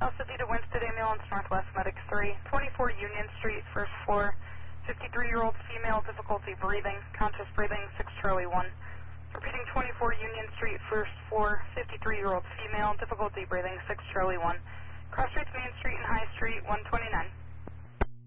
Alpha Theta Winston Ambulance, Northwest Medic 3, 24 Union Street, first floor, 53-year-old female, difficulty breathing, conscious breathing, 6 Charlie 1. Repeating 24 Union Street, first floor, 53-year-old female, difficulty breathing, 6 Charlie 1. Cross streets Main Street and High Street, 129.